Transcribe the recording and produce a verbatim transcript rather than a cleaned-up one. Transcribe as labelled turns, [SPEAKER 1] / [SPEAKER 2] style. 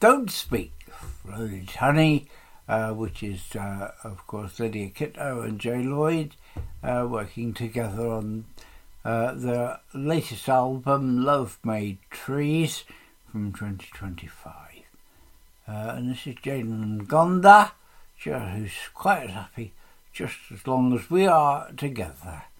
[SPEAKER 1] Don't Speak, Floated Honey, uh, which is, uh, of course, Lydia Kitto and Jay Lloyd uh, working together on uh, their latest album, Love Made Trees, from twenty twenty-five. Uh, and this is Jaden Ngonda, who's quite as happy just as long as we are together.